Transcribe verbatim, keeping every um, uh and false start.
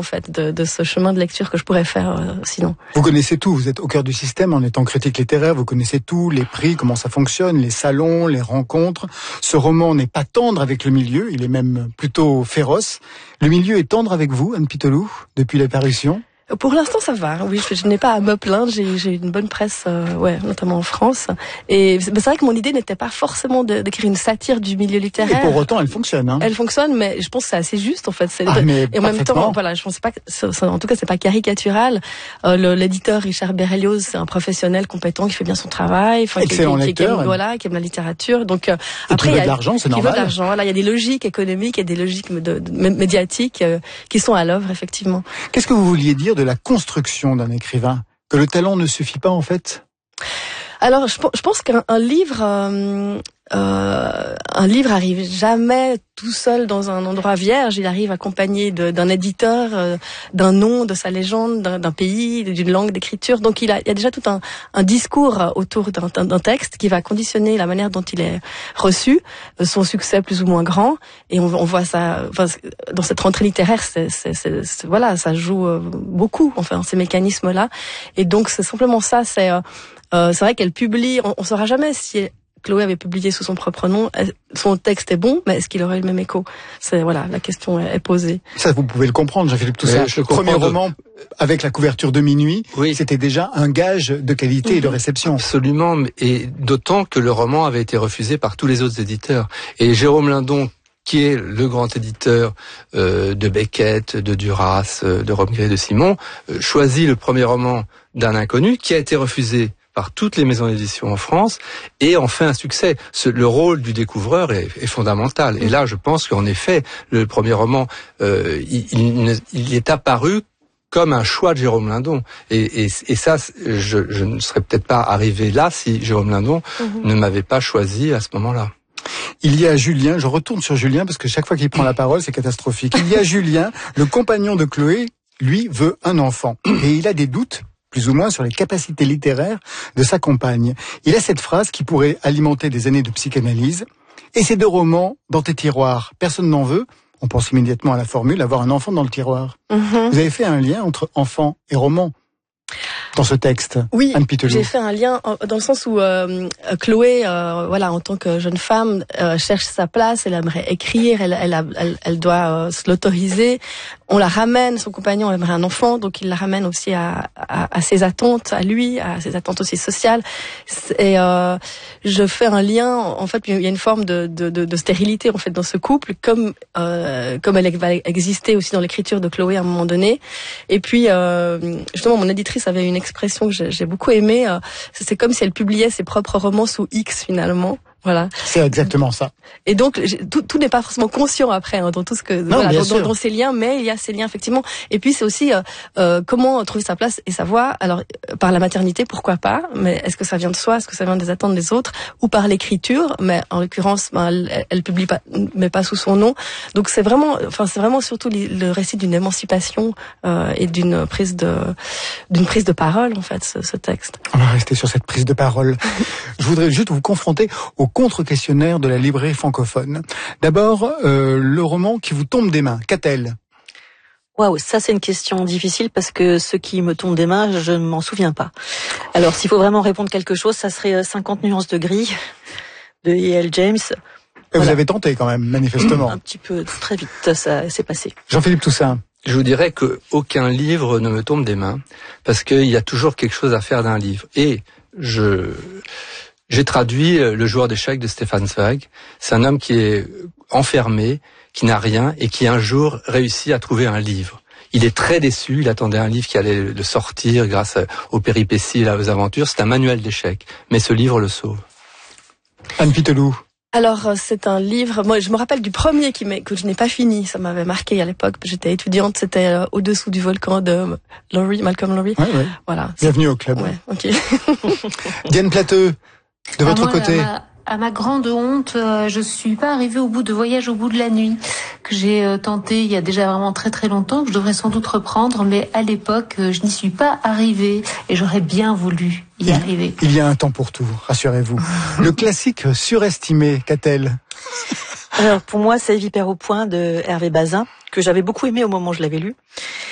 en fait de, de ce chemin de lecture que je pourrais faire euh, sinon. Vous connaissez tout, vous êtes au cœur du système en étant critique littéraire, vous connaissez tout, les prix, comment ça fonctionne, les salons, les rencontres. Ce roman n'est pas tendre avec le milieu, il est même plutôt féroce. Le milieu est tendre avec vous, Anne Pitelou, depuis la parution? Pour l'instant, ça va. Oui, je, je n'ai pas à me plaindre. J'ai, j'ai une bonne presse, euh, ouais, notamment en France. Et c'est, c'est vrai que mon idée n'était pas forcément de, d'écrire une satire du milieu littéraire. Et pour autant, elle fonctionne. Hein. Elle fonctionne, mais je pense que c'est assez juste en fait. C'est ah, mais et en même temps, voilà, je pense pas. Que, c'est, c'est, en tout cas, c'est pas caricatural. Euh, le, l'éditeur Richard Berlioz, c'est un professionnel compétent qui fait bien son travail, enfin, excellent qui, qui, lecteur, qui aime, voilà, qui aime la littérature. Donc euh, et après, qui il y veut a de l'argent, c'est qui normal. veut de l'argent. Voilà, il y a des logiques économiques et des logiques de, de, de, médiatiques euh, qui sont à l'œuvre effectivement. Qu'est-ce que vous vouliez dire de la construction d'un écrivain, que le talent ne suffit pas en fait? Alors, je, je pense qu'un un livre, euh, euh, un livre arrive jamais tout seul dans un endroit vierge. Il arrive accompagné de, d'un éditeur, euh, d'un nom, de sa légende, d'un, d'un pays, d'une langue d'écriture. Donc, il, a, il y a déjà tout un, un discours autour d'un, d'un texte qui va conditionner la manière dont il est reçu, son succès plus ou moins grand. Et on, on voit ça, enfin, dans cette rentrée littéraire, c'est, c'est, c'est, c'est, voilà, ça joue beaucoup, enfin, ces mécanismes-là. Et donc, c'est simplement ça. C'est euh, Euh, c'est vrai qu'elle publie, on ne saura jamais si Chloé avait publié sous son propre nom, son texte est bon, mais est-ce qu'il aurait eu le même écho? C'est, voilà, la question est, est posée. Ça, vous pouvez le comprendre, Jean-Philippe Toussaint. Le premier roman, avec la couverture de Minuit, oui. c'était déjà un gage de qualité mmh. et de réception. Absolument, et d'autant que le roman avait été refusé par tous les autres éditeurs. Et Jérôme Lindon, qui est le grand éditeur euh, de Beckett, de Duras, euh, de Robbe-Gris, de Simon, euh, choisit le premier roman d'un inconnu qui a été refusé par toutes les maisons d'édition en France, et en fait un succès. Ce, le rôle du découvreur est, est fondamental. Et là, je pense qu'en effet, le premier roman, euh, il, il, il est apparu comme un choix de Jérôme Lindon. Et, et, et ça, je, je ne serais peut-être pas arrivé là si Jérôme Lindon mm-hmm. ne m'avait pas choisi à ce moment-là. Il y a Julien, je retourne sur Julien parce que chaque fois qu'il prend la parole, c'est catastrophique. Il y a Julien, le compagnon de Chloé, lui veut un enfant. Et il a des doutes, plus ou moins, sur les capacités littéraires de sa compagne. Il a cette phrase qui pourrait alimenter des années de psychanalyse. Et ces deux romans dans tes tiroirs, personne n'en veut. On pense immédiatement à la formule, avoir un enfant dans le tiroir. Mm-hmm. Vous avez fait un lien entre enfant et roman dans ce texte? Oui, Anne Pitelou. J'ai fait un lien dans le sens où euh, Chloé, euh, voilà, en tant que jeune femme, euh, cherche sa place. Elle aimerait écrire, elle, elle, a, elle, elle doit euh, se l'autoriser. On la ramène, son compagnon aimerait un enfant, donc il la ramène aussi à, à, à ses attentes, à lui, à ses attentes aussi sociales. Et euh, je fais un lien. En fait, il y a une forme de, de, de, de stérilité en fait dans ce couple, comme euh, comme elle va exister aussi dans l'écriture de Chloé à un moment donné. Et puis euh, justement, mon éditrice avait une expression que j'ai, j'ai beaucoup aimée. Euh, c'est comme si elle publiait ses propres romans sous X finalement. Voilà. C'est exactement ça. Et donc, tout, tout n'est pas forcément conscient après, hein, dans tout ce que, non, voilà, dans, dans, dans ces liens, mais il y a ces liens effectivement. Et puis, c'est aussi euh, euh, comment trouver sa place et sa voix. Alors, euh, par la maternité, pourquoi pas, mais est-ce que ça vient de soi, est-ce que ça vient des attentes des autres, ou par l'écriture, mais en l'occurrence, ben, elle, elle publie pas, mais pas sous son nom. Donc, c'est vraiment, enfin, c'est vraiment surtout le récit d'une émancipation euh, et d'une prise de, d'une prise de parole, en fait, ce, ce texte. On va rester sur cette prise de parole. Je voudrais juste vous confronter au contre-questionnaire de la librairie francophone. D'abord, euh, le roman qui vous tombe des mains. Qu'a-t-elle? Waouh, ça c'est une question difficile parce que ce qui me tombe des mains, je ne m'en souviens pas. Alors, s'il faut vraiment répondre quelque chose, ça serait cinquante nuances de gris de E L James. Et voilà. Vous avez tenté quand même, manifestement. Un petit peu, très vite, ça s'est passé. Jean-Philippe Toussaint. Je vous dirais que aucun livre ne me tombe des mains parce qu'il y a toujours quelque chose à faire d'un livre. Et je... J'ai traduit Le joueur d'échecs de Stefan Zweig. C'est un homme qui est enfermé, qui n'a rien et qui un jour réussit à trouver un livre. Il est très déçu, il attendait un livre qui allait le sortir grâce aux péripéties et aux aventures. C'est un manuel d'échecs, mais ce livre le sauve. Anne Pitelou. Alors, c'est un livre, moi je me rappelle du premier qui que je n'ai pas fini, ça m'avait marqué à l'époque, j'étais étudiante, c'était euh, Au-dessous du volcan de Lowry, Malcolm Lowry. Ouais, ouais. Voilà. Bienvenue au club. Ouais, ok. Diane Plateux, de votre moi, côté. À ma, à ma grande honte, euh, je suis pas arrivée au bout de Voyage au bout de la nuit, que j'ai euh, tenté il y a déjà vraiment très très longtemps, que je devrais sans doute reprendre, mais à l'époque, euh, je n'y suis pas arrivée et j'aurais bien voulu y il, arriver. Il y a un temps pour tout, rassurez-vous. Le classique surestimé, qu'a-t-elle? Alors, pour moi, c'est Vipère au point de Hervé Bazin, que j'avais beaucoup aimé au moment où je l'avais lu.